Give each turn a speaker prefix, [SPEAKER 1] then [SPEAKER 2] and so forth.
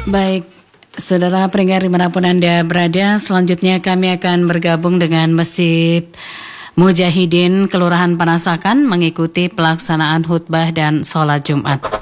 [SPEAKER 1] Baik, saudara pendengar dimanapun Anda berada, selanjutnya kami akan bergabung dengan Masjid Mujahidin Kelurahan Panasakan mengikuti pelaksanaan khutbah dan sholat Jumat.